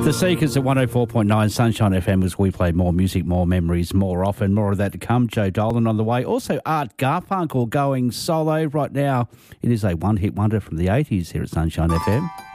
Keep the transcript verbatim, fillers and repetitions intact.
The Seekers at one oh four point nine Sunshine F M as we play more music, more memories, more often. More of that to come. Joe Dolan on the way. Also, Art Garfunkel going solo right now. It is a one-hit wonder from the eighties here at Sunshine F M.